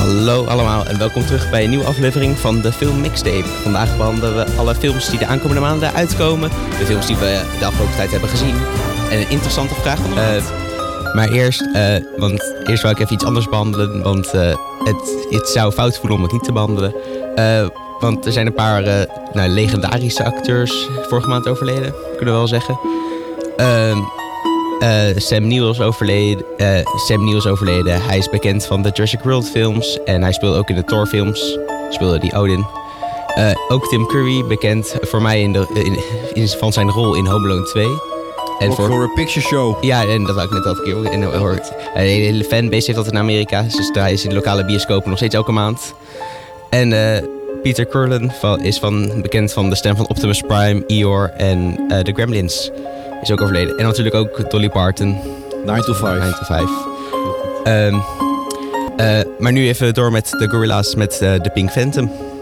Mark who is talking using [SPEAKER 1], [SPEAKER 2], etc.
[SPEAKER 1] Hallo allemaal en welkom terug bij een nieuwe aflevering van de Film Mixtape. Vandaag behandelen we alle films die de aankomende maanden uitkomen. De films die we de afgelopen tijd hebben gezien. En een interessante vraag van de maand. Maar eerst wil ik even iets anders behandelen. Want het zou fout voelen om het niet te behandelen. Want er zijn een paar legendarische acteurs vorige maand overleden. Kunnen we wel zeggen. Sam Neill is overleden. Hij is bekend van de Jurassic World films. En hij speelde ook in de Thor films. Speelde die Odin. Ook Tim Curry, bekend voor mij van zijn rol in Home Alone 2.
[SPEAKER 2] En voor Horror Picture Show.
[SPEAKER 1] Ja, en dat had ik net al een keer gehoord. Een hele fanbase heeft dat in Amerika. Dus hij is in de lokale bioscopen nog steeds elke maand. En Peter Cullen is bekend van de stem van Optimus Prime, Eeyore en The Gremlins. Is ook overleden. En natuurlijk ook Dolly Parton.
[SPEAKER 2] 9 to 5.
[SPEAKER 1] Maar nu even door met de Gorilla's met The Pink Phantom.